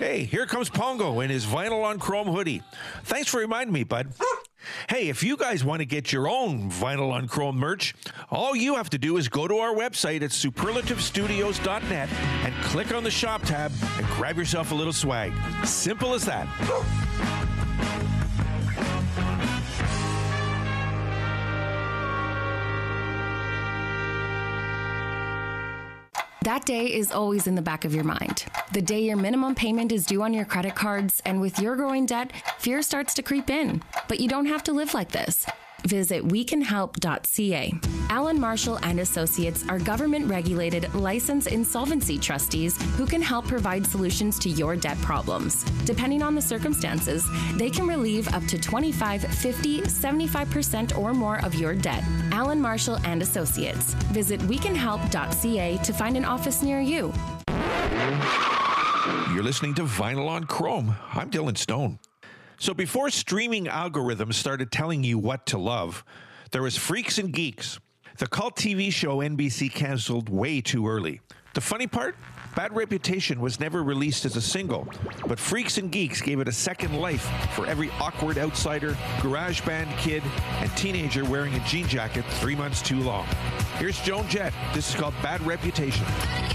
Hey, here comes Pongo in his vinyl on chrome hoodie. Thanks for reminding me, bud. Hey, if you guys want to get your own vinyl on chrome merch, all you have to do is go to our website at superlativestudios.net and click on the shop tab and grab yourself a little swag. Simple as that. That day is always in the back of your mind. The day your minimum payment is due on your credit cards, and with your growing debt, fear starts to creep in. But you don't have to live like this. Visit wecanhelp.ca. Allen Marshall and Associates are government-regulated, licensed insolvency trustees who can help provide solutions to your debt problems. Depending on the circumstances, they can relieve up to 25, 50, 75% or more of your debt. Allen Marshall and Associates. Visit wecanhelp.ca to find an office near you. You're listening to Vinyl on Chrome. I'm Dylan Stone. So before streaming algorithms started telling you what to love, there was Freaks and Geeks, the cult TV show NBC canceled way too early. The funny part? Bad Reputation was never released as a single, but Freaks and Geeks gave it a second life for every awkward outsider, garage band kid, and teenager wearing a jean jacket 3 months too long. Here's Joan Jett. This is called Bad Reputation.